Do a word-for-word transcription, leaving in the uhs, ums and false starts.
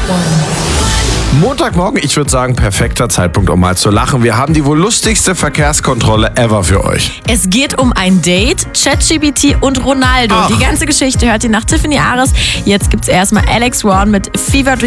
Montagmorgen, ich würde sagen, perfekter Zeitpunkt, um mal zu lachen. Wir haben die wohl lustigste Verkehrskontrolle ever für euch. Es geht um ein Date, ChatGPT und Ronaldo. Ach. Die ganze Geschichte hört ihr nach Tiffany Ares. Jetzt gibt's erstmal Alex Warren mit Fever Dream.